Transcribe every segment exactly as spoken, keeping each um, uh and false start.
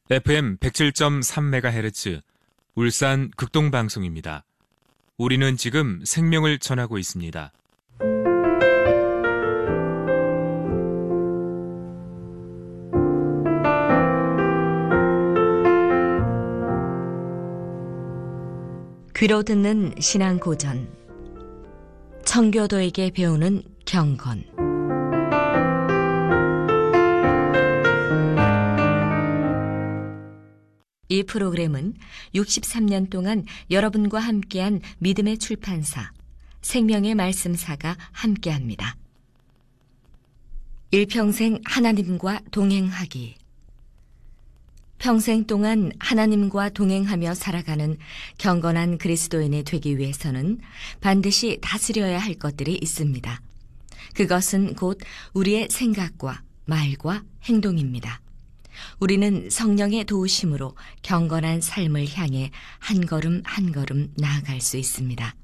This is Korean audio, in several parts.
에프엠 백칠 점 삼 메가헤르츠 울산 극동방송입니다. 우리는 지금 생명을 전하고 있습니다. 귀로 듣는 신앙 고전, 청교도에게 배우는 경건. 이 프로그램은 육십삼 년 동안 여러분과 함께한 믿음의 출판사, 생명의 말씀사가 함께합니다. 일평생 하나님과 동행하기. 평생 동안 하나님과 동행하며 살아가는 경건한 그리스도인이 되기 위해서는 반드시 다스려야 할 것들이 있습니다. 그것은 곧 우리의 생각과 말과 행동입니다. 우리는 성령의 도우심으로 경건한 삶을 향해 한 걸음 한 걸음 나아갈 수 있습니다.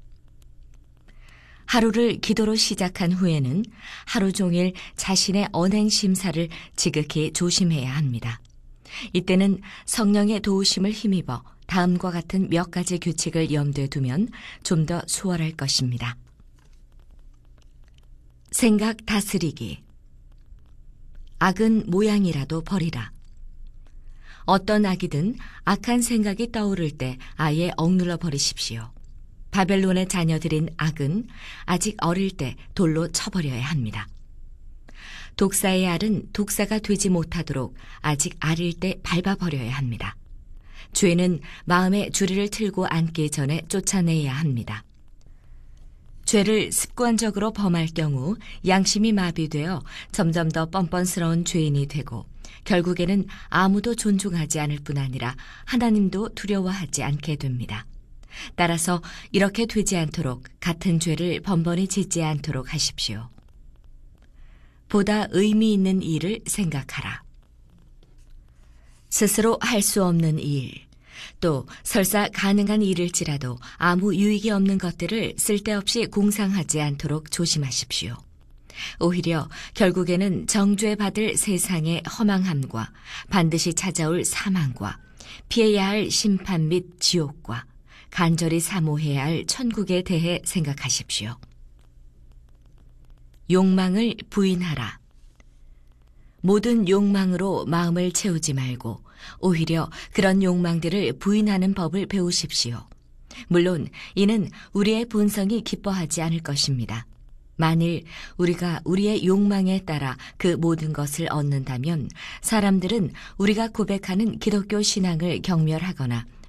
하루를 기도로 시작한 후에는 하루 종일 자신의 언행 심사를 지극히 조심해야 합니다. 이때는 성령의 도우심을 힘입어 다음과 같은 몇 가지 규칙을 염두에 두면 좀 더 수월할 것입니다. 생각 다스리기. 악은 모양이라도 버리라. 어떤 악이든 악한 생각이 떠오를 때 아예 억눌러 버리십시오. 바벨론의 자녀들인 악은 아직 어릴 때 돌로 쳐버려야 합니다. 독사의 알은 독사가 되지 못하도록 아직 알일 때 밟아버려야 합니다. 죄는 마음에 주리를 틀고 앉기 전에 쫓아내야 합니다. 죄를 습관적으로 범할 경우 양심이 마비되어 점점 더 뻔뻔스러운 죄인이 되고 결국에는 아무도 존중하지 않을 뿐 아니라 하나님도 두려워하지 않게 됩니다. 따라서 이렇게 되지 않도록 같은 죄를 번번이 짓지 않도록 하십시오. 보다 의미 있는 일을 생각하라. 스스로 할 수 없는 일, 또 설사 가능한 일일지라도 아무 유익이 없는 것들을 쓸데없이 공상하지 않도록 조심하십시오. 오히려 결국에는 정죄받을 세상의 허망함과 반드시 찾아올 사망과 피해야 할 심판 및 지옥과 간절히 사모해야 할 천국에 대해 생각하십시오. 욕망을 부인하라. 모든 욕망으로 마음을 채우지 말고 오히려 그런 욕망들을 부인하는 법을 배우십시오. 물론 이는 우리의 본성이 기뻐하지 않을 것입니다. 만일 우리가 우리의 욕망에 따라 그 모든 것을 얻는다면 사람들은 우리가 고백하는 기독교 신앙을 경멸하거나